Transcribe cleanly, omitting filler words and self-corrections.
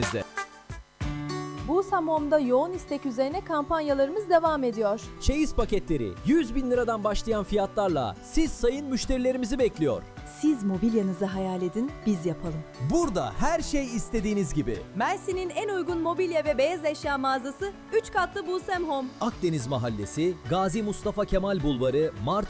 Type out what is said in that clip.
Busam Home'da yoğun istek üzerine kampanyalarımız devam ediyor. Çeyiz paketleri 100.000 liradan başlayan fiyatlarla siz sayın müşterilerimizi bekliyor. Siz mobilyanızı hayal edin, biz yapalım. Burada her şey istediğiniz gibi. Mersin'in en uygun mobilya ve beyaz eşya mağazası 3 katlı Busam Home. Akdeniz Mahallesi, Gazi Mustafa Kemal Bulvarı, Mart